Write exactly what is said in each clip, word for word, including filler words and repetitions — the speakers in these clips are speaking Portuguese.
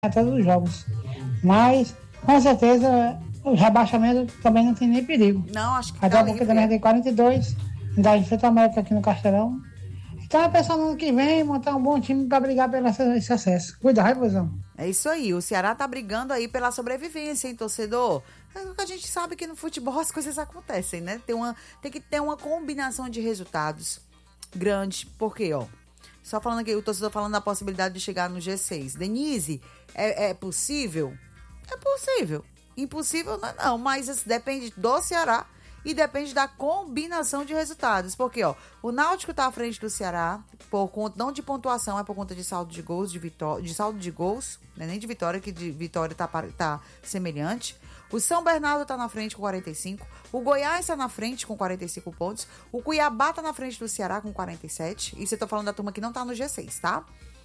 todos os jogos. Mas, com certeza, o rebaixamento também não tem nem perigo. Não, acho que Até tá porque livre. também tem quarenta e dois, ainda enfrenta o América aqui no Castelão. Então, pensando no ano que vem, montar um bom time para brigar pelo esse acesso. Cuida, Raibozão. É isso aí, o Ceará tá brigando aí pela sobrevivência, hein, torcedor? É o que a gente sabe que no futebol as coisas acontecem, né? Tem, uma, tem que ter uma combinação de resultados grande, porque, ó, só falando aqui, o torcedor falando da possibilidade de chegar no G seis. Denise, é, é possível? É possível. Impossível não é não, mas isso depende do Ceará e depende da combinação de resultados. Porque, ó, o Náutico tá à frente do Ceará, por conta, não de pontuação, é por conta de saldo de gols, de, vitó- de saldo de gols, né? Nem de vitória, que de vitória tá, tá semelhante. O São Bernardo tá na frente com quarenta e cinco, o Goiás tá na frente com quarenta e cinco pontos, o Cuiabá tá na frente do Ceará com quarenta e sete, isso eu tô falando da turma que não tá no G seis, tá?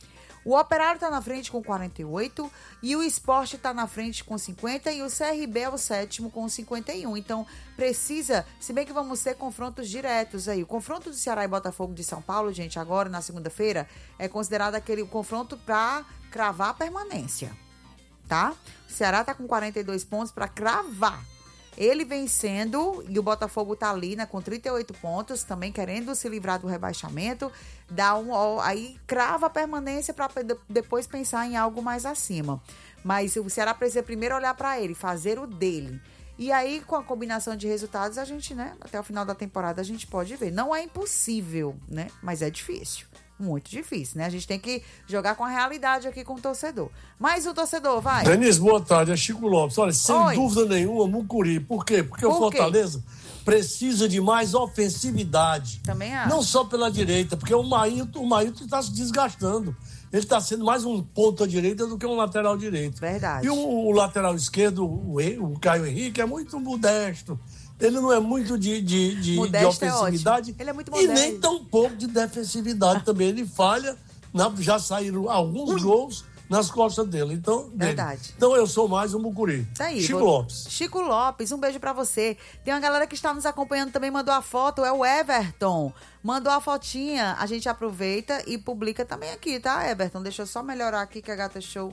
O Operário tá na frente com quarenta e oito e o Sport tá na frente com cinquenta e o C R B é o sétimo com cinquenta e um. Então, precisa, se bem que vamos ter confrontos diretos aí. O confronto do Ceará e Botafogo de São Paulo, gente, agora na segunda-feira, é considerado aquele confronto para cravar a permanência, tá? O Ceará tá com quarenta e dois pontos para cravar. Ele vencendo, e o Botafogo tá ali, né, com trinta e oito pontos, também querendo se livrar do rebaixamento, dá um, ó, aí crava a permanência para depois pensar em algo mais acima. Mas o Ceará precisa primeiro olhar para ele, fazer o dele. E aí, com a combinação de resultados, a gente, né, até o final da temporada a gente pode ver. Não é impossível, né, mas é difícil. Muito difícil, né? A gente tem que jogar com a realidade aqui com o torcedor. Mas o torcedor, vai. Denise, boa tarde. É Chico Lopes. Olha, sem Oi. dúvida nenhuma, Mucuri. Por quê? Porque Por o Fortaleza precisa de mais ofensividade. Também acho. Não só pela direita, porque o Maílton o Maílton está se desgastando. Ele está sendo mais um ponta direita do que um lateral direito. Verdade. E o, o lateral esquerdo, o, o Caio Henrique, é muito modesto. Ele não é muito de, de, de, de Modesto é ofensividade. ótimo. Ele é muito e modesto. nem tão pouco de defensividade também. Ele falha, na- já saíram alguns gols nas costas dele. Então, dele. Verdade. Então eu sou mais um Mucuri. Tá aí, Chico vou- Lopes. Chico Lopes, um beijo pra você. Tem uma galera que está nos acompanhando também, mandou a foto, é o Everton. Mandou a fotinha, a gente aproveita e publica também aqui, tá, Everton? Deixa eu só melhorar aqui que a Gata Show,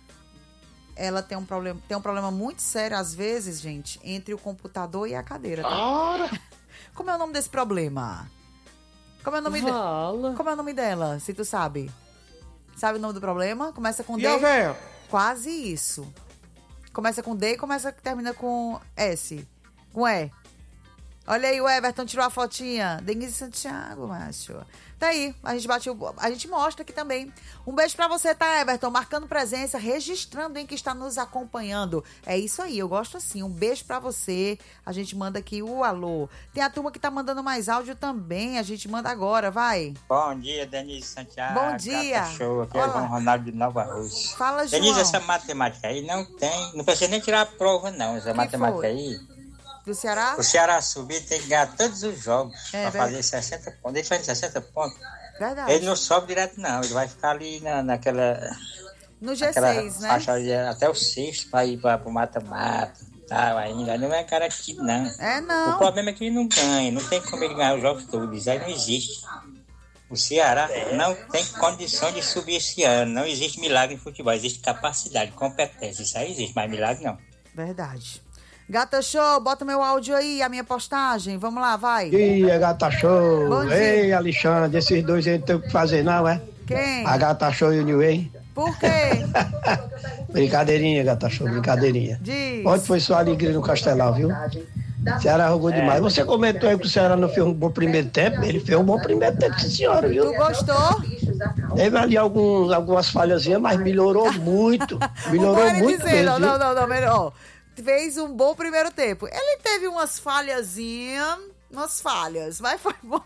ela tem um problema, tem um problema muito sério às vezes, gente, entre o computador e a cadeira. Tá? Como é o nome desse problema? Como é o nome dela? Como é o nome dela, se tu sabe? Sabe o nome do problema? Começa com D. E a véia? Quase isso. Começa com D e começa, termina com S. Com E. Olha aí, o Everton tirou a fotinha. Denise Santiago, macho. Tá aí, a gente bate o, a gente mostra aqui também. Um beijo pra você, tá, Everton? Marcando presença, registrando em que está nos acompanhando. É isso aí, eu gosto assim. Um beijo pra você. A gente manda aqui o alô. Tem a turma que tá mandando mais áudio também. A gente manda agora, vai. Bom dia, Denise Santiago. Bom dia. Gata Show, aqui é Olá. João Ronaldo de Nova Rússia. Fala, João. Denise, essa matemática aí não tem, não precisa nem tirar a prova não, essa Que matemática foi? aí. Do Ceará? O Ceará subir tem que ganhar todos os jogos É, para verdade. fazer sessenta pontos. Ele faz sessenta pontos. Verdade. Ele não sobe direto não, ele vai ficar ali na, naquela, No G seis, naquela né? faixa ali, até o sexto para ir para o mata-mata e tal ainda. Não é cara aqui não. É, O não. problema é que ele não ganha, não tem como ele ganhar os jogos todos, isso aí não existe. O Ceará não tem condição de subir esse ano, não existe milagre em futebol, existe capacidade, competência, isso aí existe, mas milagre não. Verdade. Gata Show, bota meu áudio aí, a minha postagem. Vamos lá, vai. Dia, Gata Show. Bom dia. Ei, Alexandre, esses dois aí não tem o que fazer, não, é? Quem? A Gata Show e o New Way. Por quê? Brincadeirinha, Gata Show, brincadeirinha. Diz. Onde foi sua alegria no Castelão, viu? O Ceará jogou demais. Você comentou aí que o Ceará não fez um bom primeiro tempo. Ele fez um bom primeiro tempo, sim, senhora, viu? Tu gostou? Teve ali alguns, algumas falhazinhas, mas melhorou muito. Melhorou O Ele muito dizendo, mesmo, não, viu? não, não, melhor. Fez um bom primeiro tempo. Ele teve umas falhazinhas, umas falhas, mas foi bom.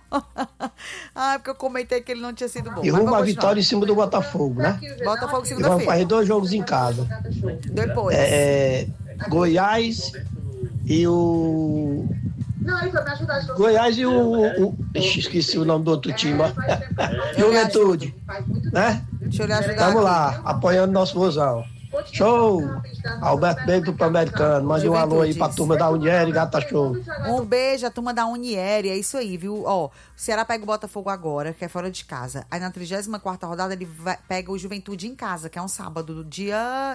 Ah, porque eu comentei que ele não tinha sido bom. E Mas rumo à vamos vitória em cima do Botafogo, né? continuar. Botafogo E vamos segunda-feira. fazer dois jogos em casa. Depois. É, Goiás e o... Goiás e o... o ixi, esqueci o nome do outro time, ó. Juventude, né? Deixa eu lhe ajudar Vamos aqui. lá, apoiando nosso Rosão. Show! Alberto Bento do Pan-Americano. Mande um alô aí pra turma da Unieri, Gata Show. Um beijo, a turma da Unieri, é isso aí, viu? Ó, o Ceará pega o Botafogo agora, que é fora de casa. Aí na trigésima quarta rodada ele vai, pega o Juventude em casa, que é um sábado, dia